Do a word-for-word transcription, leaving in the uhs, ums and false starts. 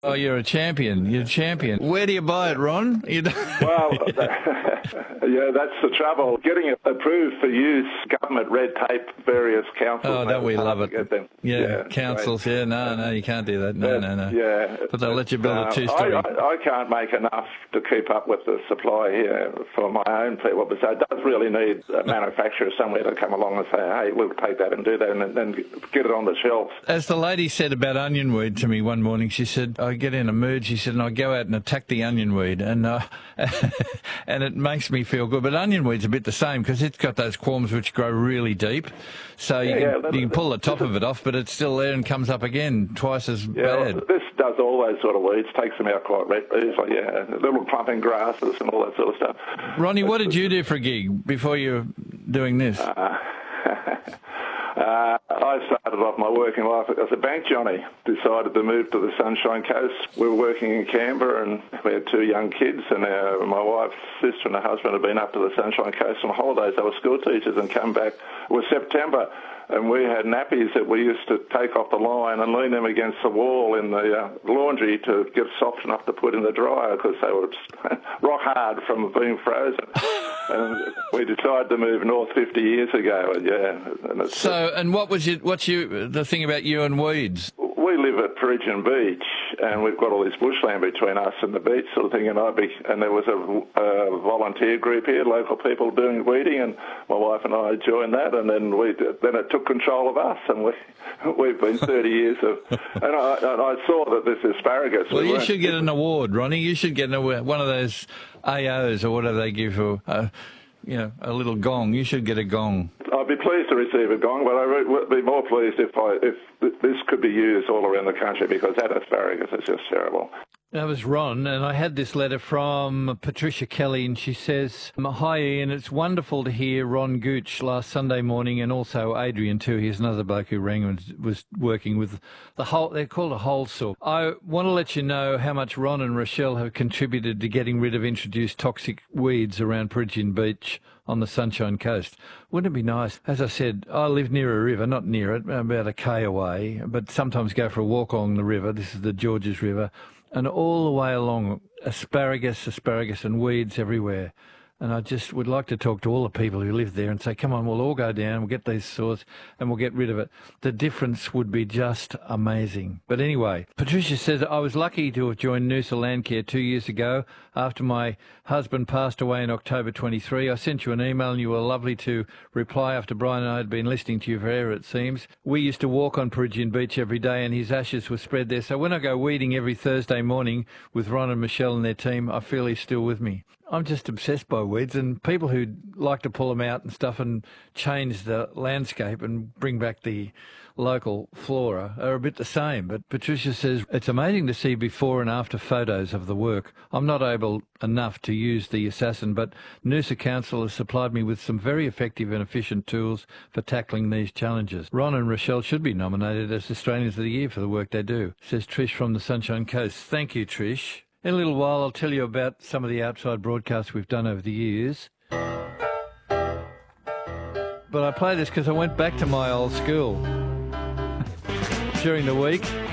Oh, you're a champion. You're a champion. Where do you buy it, Ron? You don't... Well, yeah, that's the trouble. Getting it approved for use, government red tape, various councils. Oh, don't we love it? Yeah, yeah, councils, great. yeah. No, no, you can't do that. No, no, no. Yeah. But they'll let you build a two-story. I, I, I can't make enough to keep up with the supply here for my own people. But so it does really need a manufacturer somewhere to come along and say, hey, we'll take that and do that and then get it on the shelves. As the lady said about onion weed to me one morning, she said, I get in a mood, she said, and I go out and attack the onion weed, and uh, and it makes me feel good. But onion weed's a bit the same because it's got those corms which grow really deep, so you, yeah, can, yeah, you can pull the top of it off, but it's still there and comes up again twice as yeah, bad. Well, this does all those sort of weeds, takes them out quite easily, yeah, little clumping grasses and all that sort of stuff. Ronnie, what did you do for a gig before you were doing this? Uh, Uh, I started off my working life as a bank johnny, decided to move to the Sunshine Coast. We were working in Canberra and we had two young kids, and uh, my wife's sister and her husband had been up to the Sunshine Coast on holidays. They were school teachers and come back. It was September and we had nappies that we used to take off the line and lean them against the wall in the uh, laundry to get soft enough to put in the dryer because they were rock hard from being frozen. And we decided to move north fifty years ago. And yeah. And it's, so, and what was your, what's you, the thing about you and weeds? We live at Peregian Beach, and we've got all this bushland between us and the beach sort of thing. And I be, and there was a, a volunteer group here, local people doing weeding, and my wife and I joined that. And then we then it took control of us, and we we've been thirty years of. And I, and I saw that this asparagus. Well, we you should get an award, Ronnie. You should get an award, one of those A Os or whatever they give for, uh, you know, a little gong. You should get a gong. I'd be pleased to receive a gong, but I would be more pleased if I, if this could be used all around the country, because that asparagus is just terrible. That was Ron, and I had this letter from Patricia Kelly, and she says, hi Ian, it's wonderful to hear Ron Gooch last Sunday morning, and also Adrian too. Here's another bloke who rang and was working with the whole, they're called a whole saw. I want to let you know how much Ron and Rochelle have contributed to getting rid of introduced toxic weeds around Peregian Beach on the Sunshine Coast. Wouldn't it be nice? As I said, I live near a river, not near it, about a K away, but sometimes go for a walk along the river. This is the Georges River. And all the way along, asparagus, asparagus and weeds everywhere. And I just would like to talk to all the people who live there and say, come on, we'll all go down, we'll get these saws and we'll get rid of it. The difference would be just amazing. But anyway, Patricia says, I was lucky to have joined Noosa Landcare two years ago after my husband passed away in October twenty-three. I sent you an email and you were lovely to reply after Brian and I had been listening to you forever, it seems. We used to walk on Peregian Beach every day and his ashes were spread there. So when I go weeding every Thursday morning with Ron and Michelle and their team, I feel he's still with me. I'm just obsessed by weeds, and people who like to pull them out and stuff and change the landscape and bring back the local flora are a bit the same. But Patricia says, it's amazing to see before and after photos of the work. I'm not able enough to use the Assassin, but Noosa Council has supplied me with some very effective and efficient tools for tackling these challenges. Ron and Rochelle should be nominated as Australians of the Year for the work they do, says Trish from the Sunshine Coast. Thank you, Trish. In a little while, I'll tell you about some of the outside broadcasts we've done over the years. But I play this because I went back to my old school during the week.